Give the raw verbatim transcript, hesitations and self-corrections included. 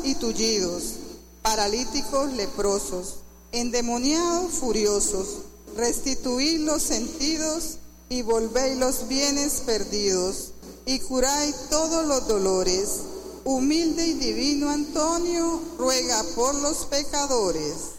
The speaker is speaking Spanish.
y tullidos, paralíticos leprosos, endemoniados furiosos, restituid los sentidos y volvéis los bienes perdidos, y curáis todos los dolores. Humilde y divino Antonio, ruega por los pecadores.